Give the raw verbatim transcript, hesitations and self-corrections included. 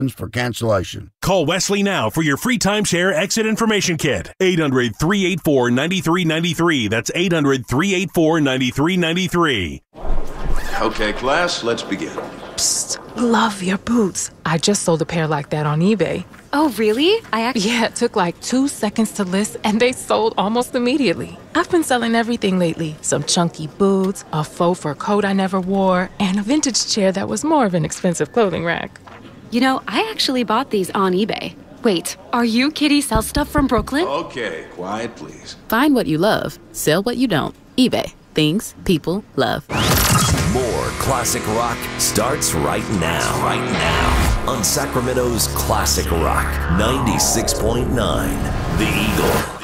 for cancellation. Call Wesley now for your free timeshare exit information kit. eight hundred, three eight four, nine three nine three. That's eight hundred, three eight four, nine three nine three. Okay, class, let's begin. Psst, love your boots. I just sold a pair like that on eBay. Oh, really? I actually... Yeah, it took like two seconds to list, and they sold almost immediately. I've been selling everything lately. Some chunky boots, a faux fur coat I never wore, and a vintage chair that was more of an expensive clothing rack. You know, I actually bought these on eBay. Wait, are you Kitty Sell Stuff from Brooklyn? Okay, quiet, please. Find what you love, sell what you don't. eBay. Things people love. More classic rock starts right now. Right now. On Sacramento's Classic Rock ninety-six point nine. The Eagle.